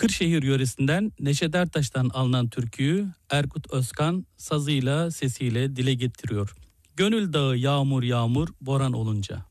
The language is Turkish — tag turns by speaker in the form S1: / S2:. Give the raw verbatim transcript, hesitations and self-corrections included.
S1: Kırşehir yöresinden Neşet Ertaş'tan alınan türküyü Erkut Özkan sazıyla sesiyle dile getiriyor. Gönül dağı yağmur yağmur boran olunca.